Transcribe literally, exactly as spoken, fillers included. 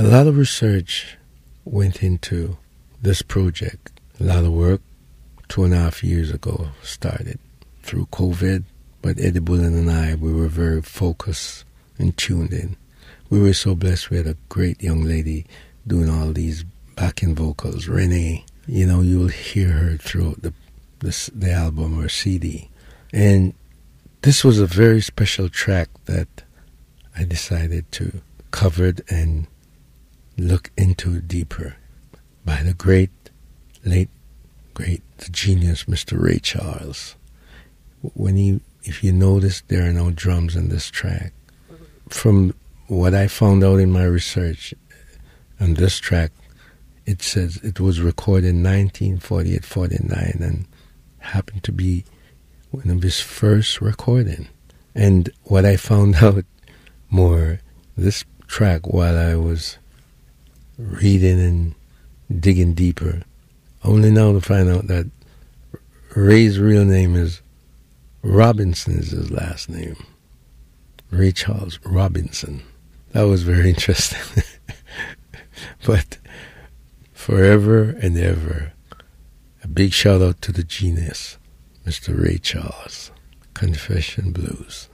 A lot of research went into this project. A lot of work two and a half years ago started through COVID, but Eddie Bullen and I, we were very focused and tuned in. We were so blessed. We had a great young lady doing all these backing vocals, Renee. You know, you'll hear her throughout the, the, the album or C D. And this was a very special track that I decided to cover and look into deeper by the great, late, great, the genius, Mister Ray Charles. When he, if you notice, there are no drums in this track. From what I found out in my research on this track, it says it was recorded in nineteen forty-eight forty-nine and happened to be one of his first recording. And what I found out more, this track, while I was reading and digging deeper, only now to find out that Ray's real name is Robinson, is his last name. Ray Charles Robinson. That was very interesting. But forever and ever, a big shout out to the genius, Mister Ray Charles. Confession Blues.